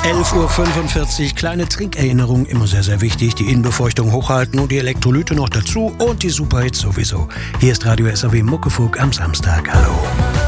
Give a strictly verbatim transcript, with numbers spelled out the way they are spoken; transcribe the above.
elf Uhr fünfundvierzig, kleine Trinkerinnerung, immer sehr, sehr wichtig. Die Innenbefeuchtung hochhalten und die Elektrolyte noch dazu und die Superhits sowieso. Hier ist Radio S R W Muckefuck am Samstag. Hallo.